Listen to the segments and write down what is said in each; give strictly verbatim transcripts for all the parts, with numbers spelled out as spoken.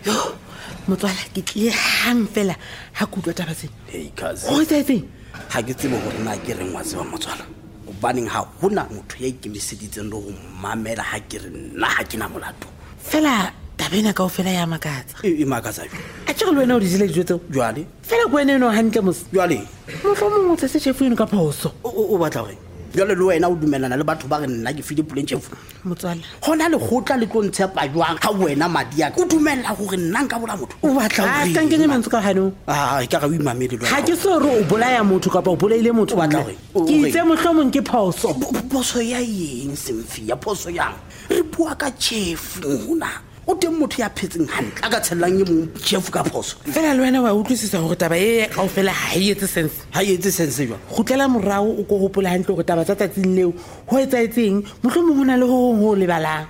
motswala ke tle hang fela ha kutlwa taba tse hey cousin o tsetse ha ke tsebe hore na ke reng wa tseba motswala o baneng ha hona motho ya ikemiseditseng le go mamela ha ke re nna ha ke na molato fela tabena ka o fela ya makatsa e makatsa a tshego le wena o di dile dijo tseo jwale fela go ene no hantle mos jwale motho mo motse se chefu eno ka phoso o batla gore jwale le wena o dumelana le batho ba re nna ke file puleng chefu motswala hona le gotla le tlo ntshepa jwang ha wena madi ya o dumella gore nna nka bola motho o batla a ka nkenye mantse ka hano ah e ka ga o imamele ha ke so re o bolaya motho ka ba o bolaile motho batla gore ke itse mohlomong ke phoso phoso ya eng semfi ya phoso yang re bua ka chefu hona o teng motho ya phetseng hantle a ka tshellang ye mo chefu ka phoso fela le wena wa utlwisisa gore taba e ka o fela ha e etse sense ha e etse sense jwa gutlela morao o go gopola hantle gore taba tsa tsatsing leo ho etsa etseng mohlomong hona le ho ho lebalang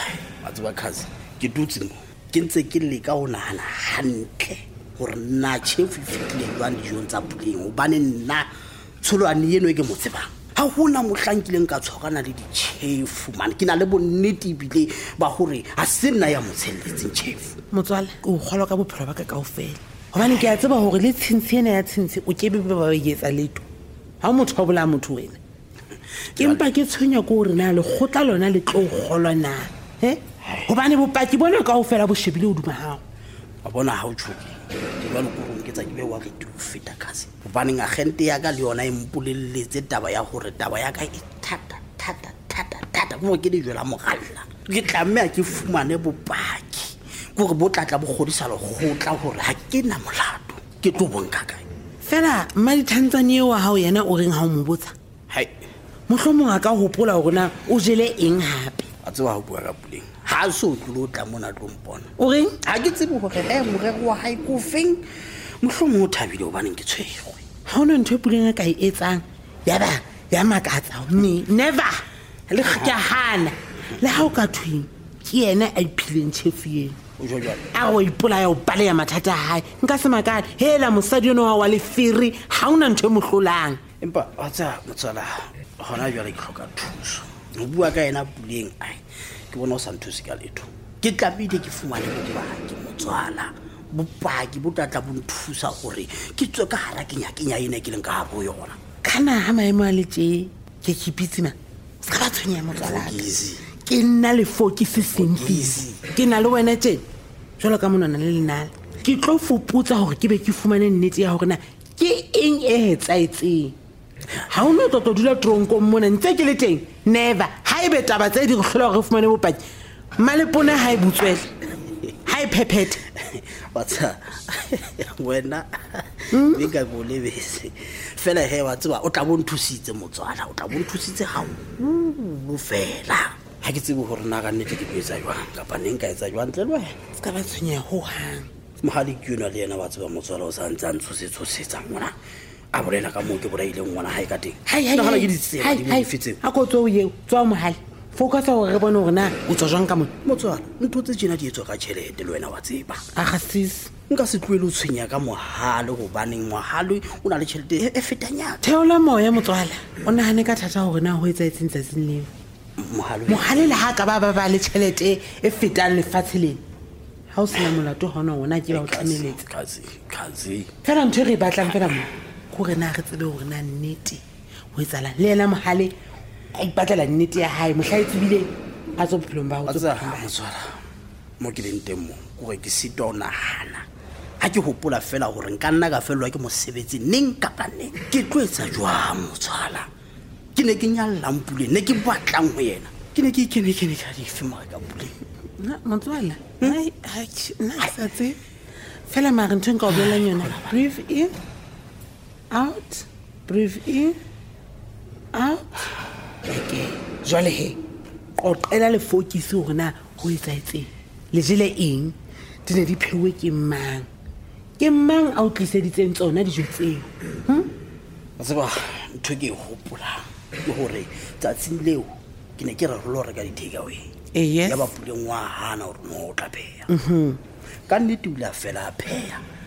a tswa khazi ke dutse mo ke ntse ke le ka o nahana hantle gore nna chefu fitile jwa dijong tsa puleng o bane nna tsholwane eno e ke mo tsebang ha hona mohlankileng ka tshogana le ditšhefu man ke na le bonnete bile ba gore a se nna ya motshelletseng tšhefu motswala o kgolwa ka bophelo ba ka kaofela gobane ke a tseba gore le tshintshi ena ya tshintshi o kebe ba ba etsa leto ha motho wa bola motho wena ke mpa ke tshwenya ko gore na le gotla lona le tlo golwa na he gobane bopaki bona kaofela bo shebile o duma hao wa bona ha o tshoke ke ba le go ke tsa ke be wa re tu feta kasi baneng agente ya ka le yona e mpoleletse taba ya gore taba ya ka e thata thata thata thata go ke di jela mogalla ke tlamme a ke fumane bopaki gore bo tlatla bo godisa le gotla gore ha ke na molato ke tlo bonka kae fela mma dithantsane wa hao yena o reng ha o mo botsa hai mohlomong a ka hopola gore na o jele eng hape a tswa ho bua ka puleng ha so tlo tla mona tlo mpona o reng ha ke tsebe gore e morero wa hae ko feng mohlomong o thabile o baneng ke tshwego ha ona ntho e puleng a ka e etsang ya ba ya makatsa me never le ga hana le ha o ka thweng ke yena a iphileng chefu eno o jwa a o ipola ya o bale ya mathata hae nka se makane hela mosadi ono wa le firi ha ona ntho e mohlolang empa wa tsa motswala hona jwale ke hloka thuso o bua ka ena puleng ai ke bona o sa nthusi ka letho ke tlabile ke fumane bopaki motswala bopaki bo tlatla bo nthusa gore ke tswe ka hara ke nyakenya ene ke leng ka bo yona kana ha maemo a le tse ke kipitsima se ka tshwenya motswala ke nna le focus simple ke na le wena tse jwalo ka monana le lenala ke tlo fuputsa gore ke be ke fumane nnete ya gore na ke eng e etsaetseng ha o no tlo dula tronko mona ntse ke le teng never ha e be taba tse di go hlola gore fumane bopaki malepona ha e butswele ha e phephethe watsa wena be ka go lebese fela he wa tswa o tla bo nthusitse motswala o tla bo nthusitse ha o fela ha ke tsebe gore na ga nnete ke phetsa jwang kapa neng ka etsa jwang tle le wena se ka ba tshwenya ho hang mohali ke yona le yena wa tswa motswala o sa ntsa ntshosetse tsetsa ngwana a bolela ka mo ke boraile ngwana ha e ka teng na gana ke ditsela di mo fitseng a go tswa o yeo tswa mohali focus gore re bone gore na o tswa jang ka mona motswala ntho tse tsena di etswa ka tšhelete le wena wa tseba a ga sis nka se tloele o tshwenya ka mohale go baneng mohale o na le tšhelete e fetanyana theola moya motswala o nagane ka thata gore na go etsa etseng tsatsing leo mohale le ha ka ba ba ba le tšhelete e fetang lefatshe lena ha o sena molato gona ona ke ba o tlameletse kazi fela ntho e re e batlang fela mo gore na re tsebe gore na nnete o etsalang le ena mohale a ipatlela nnete ya hae mohla e tsebile a tswa bophelong ba go motswala mo ke leng teng mo gore ke sita o nagana ha ke hopola fela gore nka nna ka felwa ke mosebetsi neng kapa neng ke tlo etsa jwang motswala ke ne ke nyallang puleng ne ke batlang ho yena ke ne ke ikene ke ne ka di fema ka puleng na motswala ai ha na sa tse fela mara ntho nka o bolelang yona breathe in out breathe in out okay jwale he qoqela le focus gore na go etsaetseng le jele eng di ne di phewe ke mang ke mang a o tliseditseng tsona dijo tseo hm tseba ntho ke hopola ke hore tsatsing leo ke ne ke re lo reka di take away eh yes ya ba puleng wa hana hore no o tla pheya mhm ka nnete o la fela pheya